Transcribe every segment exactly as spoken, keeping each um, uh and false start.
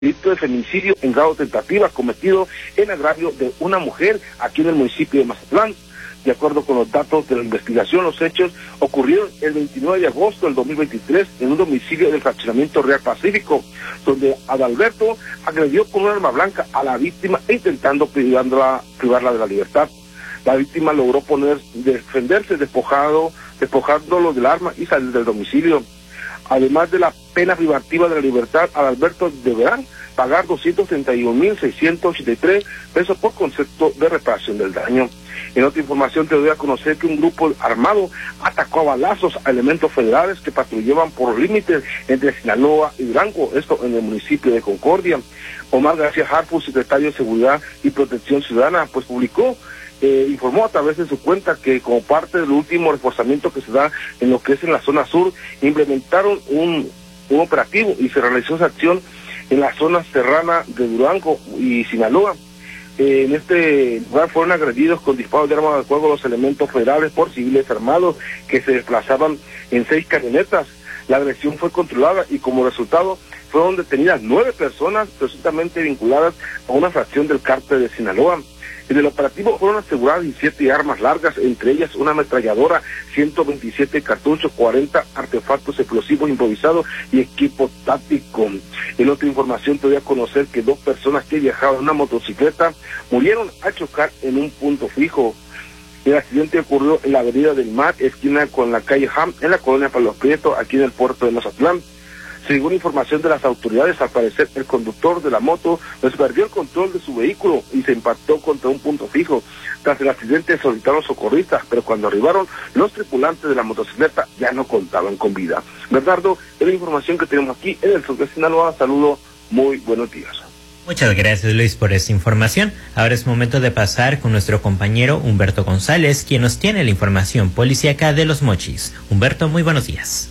delito de feminicidio en grado tentativa cometido en agravio de una mujer aquí en el municipio de Mazatlán. De acuerdo con los datos de la investigación, los hechos ocurrieron el veintinueve de agosto del dos mil veintitrés en un domicilio del fraccionamiento Real Pacífico, donde Adalberto agredió con un arma blanca a la víctima intentando privarla, privarla de la libertad. La víctima logró poner, defenderse despojado, despojándolo del arma y salir del domicilio. Además de la pena privativa de la libertad, Adalberto deberá pagar doscientos treinta y un mil seiscientos ochenta y tres pesos por concepto de reparación del daño. En otra información te doy a conocer que un grupo armado atacó a balazos a elementos federales que patrullaban por los límites entre Sinaloa y Durango, esto en el municipio de Concordia. Omar García Harfuch, secretario de Seguridad y Protección Ciudadana, pues publicó Eh, informó a través de su cuenta que como parte del último reforzamiento que se da en lo que es en la zona sur, implementaron un, un operativo y se realizó esa acción en la zona serrana de Durango y Sinaloa. Eh, en este lugar fueron agredidos con disparos de armas de fuego los elementos federales por civiles armados que se desplazaban en seis camionetas. La agresión fue controlada y como resultado fueron detenidas nueve personas presuntamente vinculadas a una fracción del cártel de Sinaloa. En el operativo fueron aseguradas diecisiete armas largas, entre ellas una ametralladora, ciento veintisiete cartuchos, cuarenta artefactos explosivos improvisados y equipo táctico. En otra información te doy a conocer que dos personas que viajaban en una motocicleta murieron al chocar en un punto fijo. El accidente ocurrió en la avenida del Mar, esquina con la calle Ham, en la colonia Palos Prieto, aquí en el puerto de Mazatlán. Según información de las autoridades, al parecer el conductor de la moto pues perdió el control de su vehículo y se impactó contra un punto fijo. Tras el accidente solicitaron socorristas, pero cuando arribaron, los tripulantes de la motocicleta ya no contaban con vida. Bernardo, es la información que tenemos aquí en el sur de Sinaloa. Saludos, muy buenos días. Muchas gracias, Luis, por esta información. Ahora es momento de pasar con nuestro compañero Humberto González, quien nos tiene la información policíaca de Los Mochis. Humberto, muy buenos días.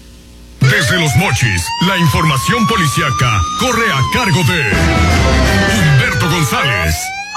Desde Los Mochis, la información policíaca corre a cargo de Humberto González.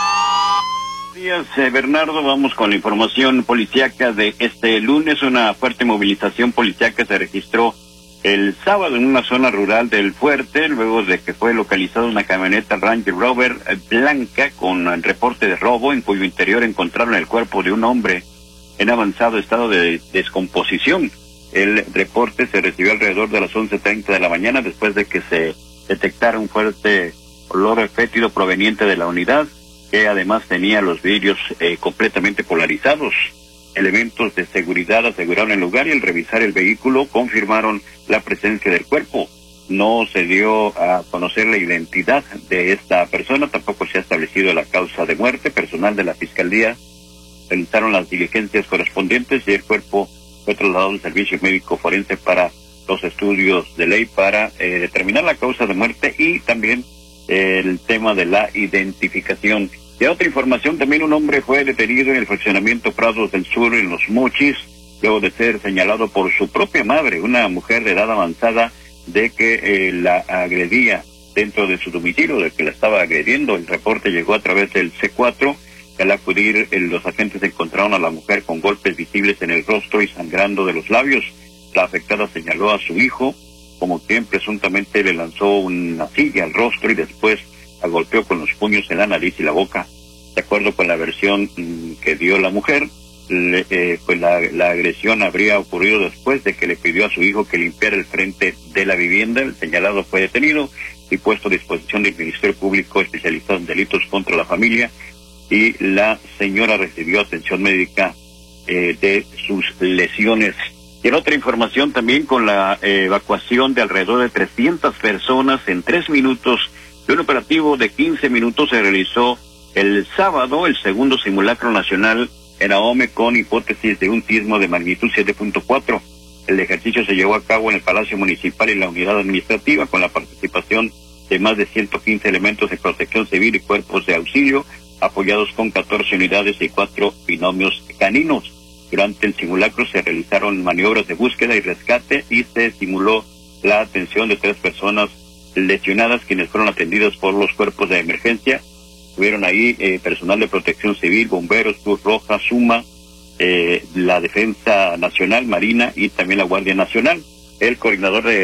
Buenos días, eh, Bernardo. Vamos con la información policíaca de este lunes. Una fuerte movilización policíaca se registró el sábado en una zona rural del Fuerte, luego de que fue localizada una camioneta Range Rover blanca con reporte de robo, en cuyo interior encontraron el cuerpo de un hombre en avanzado estado de descomposición. El reporte se recibió alrededor de las once treinta de la mañana después de que se detectara un fuerte olor fétido proveniente de la unidad, que además tenía los vidrios eh, completamente polarizados. Elementos de seguridad aseguraron el lugar y al revisar el vehículo confirmaron la presencia del cuerpo. No se dio a conocer la identidad de esta persona, tampoco se ha establecido la causa de muerte. Personal de la Fiscalía realizaron las diligencias correspondientes y el cuerpo fue trasladado al servicio médico forense para los estudios de ley para eh, determinar la causa de muerte y también eh, el tema de la identificación. De otra información, también un hombre fue detenido en el fraccionamiento Prados del Sur en Los Mochis, luego de ser señalado por su propia madre, una mujer de edad avanzada, de que eh, la agredía dentro de su domicilio, de que la estaba agrediendo. El reporte llegó a través del C cuatro. Al acudir, eh, los agentes encontraron a la mujer con golpes visibles en el rostro y sangrando de los labios. La afectada señaló a su hijo como quien presuntamente le lanzó una silla al rostro y después la golpeó con los puños en la nariz y la boca. De acuerdo con la versión mmm, que dio la mujer, le, eh, pues la, la agresión habría ocurrido después de que le pidió a su hijo que limpiara el frente de la vivienda. El señalado fue detenido y puesto a disposición del Ministerio Público especializado en delitos contra la familia, y la señora recibió atención médica eh, de sus lesiones. Y en otra información también, con la eh, evacuación de alrededor de trescientas personas en tres minutos de un operativo de quince minutos, se realizó el sábado el segundo simulacro nacional en Ahome con hipótesis de un sismo de magnitud siete punto cuatro. El ejercicio se llevó a cabo en el Palacio Municipal y la unidad administrativa con la participación de más de ciento quince elementos de protección civil y cuerpos de auxilio, apoyados con catorce unidades y cuatro binomios caninos. Durante el simulacro se realizaron maniobras de búsqueda y rescate y se simuló la atención de tres personas lesionadas, quienes fueron atendidas por los cuerpos de emergencia. Estuvieron ahí eh, personal de protección civil, bomberos, Cruz Roja, SUMA, eh, la Defensa Nacional, Marina y también la Guardia Nacional. El coordinador de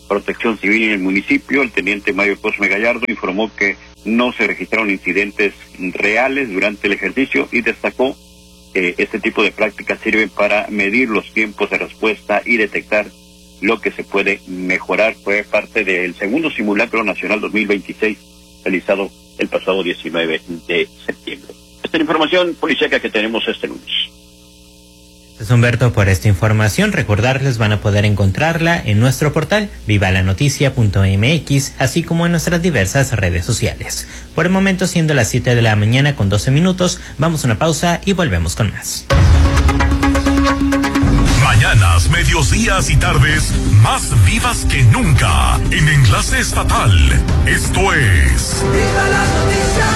Protección Civil en el municipio, el teniente Mario Cosme Gallardo, informó que no se registraron incidentes reales durante el ejercicio y destacó que este tipo de prácticas sirven para medir los tiempos de respuesta y detectar lo que se puede mejorar. Fue parte del segundo simulacro nacional dos mil veintiséis realizado el pasado diecinueve de septiembre. Esta es la información policíaca que tenemos este lunes. Gracias, Humberto, por esta información. Recordarles, van a poder encontrarla en nuestro portal viva la noticia punto m x, así como en nuestras diversas redes sociales. Por el momento, siendo las siete de la mañana con doce minutos, vamos a una pausa y volvemos con más. Mañanas, medios días y tardes más vivas que nunca en Enlace Estatal. Esto es Viva la Noticia.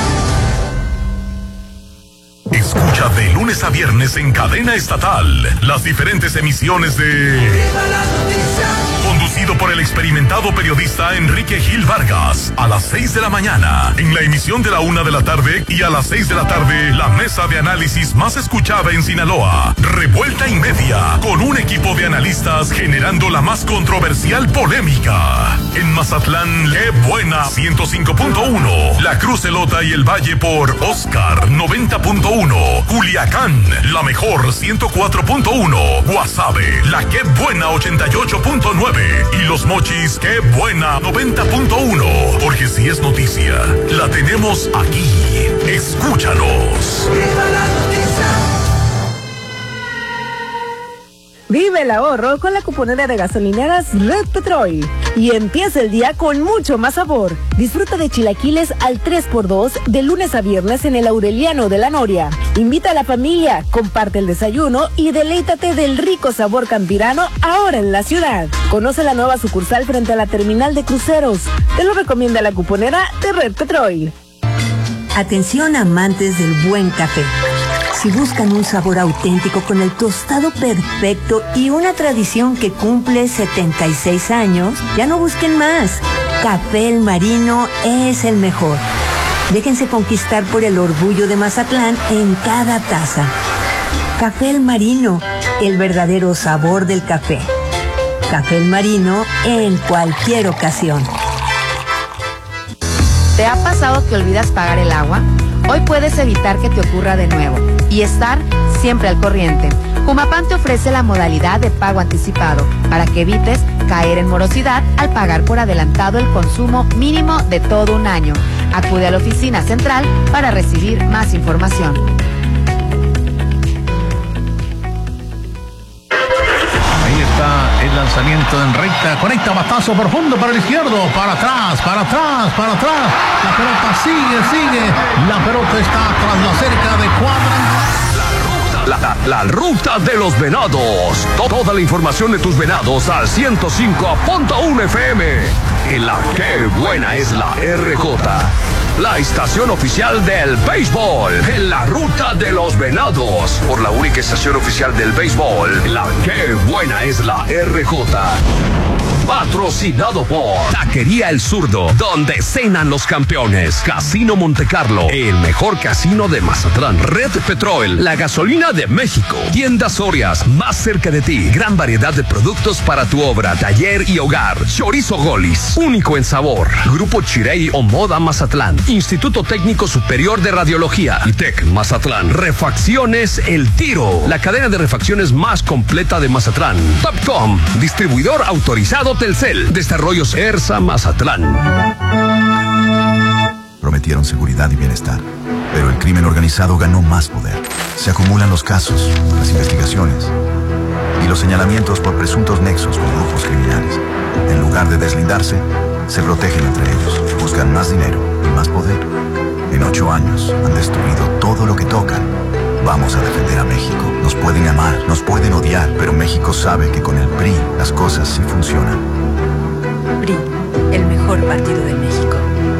Escucha de lunes a viernes en cadena estatal las diferentes emisiones de Viva la Noticia, conducido por el experimentado periodista Enrique Gil Vargas, a las seis de la mañana, en la emisión de la una de la tarde, y a las seis de la tarde, la mesa de análisis más escuchada en Sinaloa, Revuelta y Media, con un equipo de analistas generando la más controversial polémica. En Mazatlán, qué buena, ciento cinco punto uno, La Cruz Elota y el Valle por Oscar, noventa punto uno, Culiacán, la mejor, ciento cuatro punto uno, Guasave, la qué buena, ochenta y ocho punto nueve, y Los Mochis, qué buena, noventa punto uno, porque si es noticia, la tenemos aquí. Escúchanos. ¡Viva la noticia! Vive el ahorro con la cuponera de gasolineras Red Petrol y empieza el día con mucho más sabor. Disfruta de chilaquiles al tres por dos de lunes a viernes en el Aureliano de la Noria. Invita a la familia, comparte el desayuno y deleítate del rico sabor campirano ahora en la ciudad. Conoce la nueva sucursal frente a la terminal de cruceros. Te lo recomienda la cuponera de Red Petrol. Atención, amantes del buen café. Si buscan un sabor auténtico con el tostado perfecto y una tradición que cumple setenta y seis años, ya no busquen más. Café El Marino es el mejor. Déjense conquistar por el orgullo de Mazatlán en cada taza. Café El Marino, el verdadero sabor del café. Café El Marino en cualquier ocasión. ¿Te ha pasado que olvidas pagar el agua? Hoy puedes evitar que te ocurra de nuevo y estar siempre al corriente. Jumapam te ofrece la modalidad de pago anticipado para que evites caer en morosidad al pagar por adelantado el consumo mínimo de todo un año. Acude a la oficina central para recibir más información. Ahí está el lanzamiento en recta, conecta batazo profundo para el izquierdo, para atrás, para atrás, para atrás. La pelota sigue, sigue. La pelota está tras la cerca de cuadra. La, la, la ruta de los venados. Toda la información de tus venados al ciento cinco punto uno F M. En la qué buena es la R J. La estación oficial del béisbol. En la ruta de los venados. Por la única estación oficial del béisbol. La qué buena es la R J. Patrocinado por Taquería El Zurdo, donde cenan los campeones. Casino Monte Carlo, el mejor casino de Mazatlán. Red Petrol, la gasolina de México. Tiendas Sorias, más cerca de ti. Gran variedad de productos para tu obra, taller y hogar. Chorizo Golis, único en sabor. Grupo Chirey o Moda Mazatlán. Instituto Técnico Superior de Radiología. ITEC Mazatlán. Refacciones El Tiro, la cadena de refacciones más completa de Mazatlán. Topcom, distribuidor autorizado Telcel. Desarrollos ERSA Mazatlán. Prometieron seguridad y bienestar, pero el crimen organizado ganó más poder. Se acumulan los casos, las investigaciones y los señalamientos por presuntos nexos con grupos criminales. En lugar de deslindarse, se protegen entre ellos, buscan más dinero y más poder. En ocho años han destruido todo lo que tocan. Vamos a defender a México. Nos pueden amar, nos pueden odiar, pero México sabe que con el P R I las cosas sí funcionan. P R I, el mejor partido de México.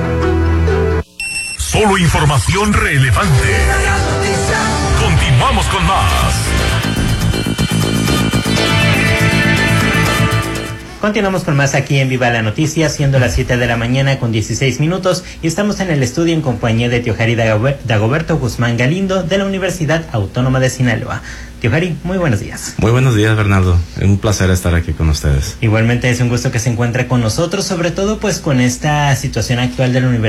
Solo información relevante. Continuamos con más. Continuamos con más aquí en Viva la Noticia, siendo las siete de la mañana con dieciséis minutos, y estamos en el estudio en compañía de Teojari Dagoberto Guzmán Galindo de la Universidad Autónoma de Sinaloa. Teojari, muy buenos días. Muy buenos días, Bernardo. Es un placer estar aquí con ustedes. Igualmente es un gusto que se encuentre con nosotros, sobre todo pues con esta situación actual de la Universidad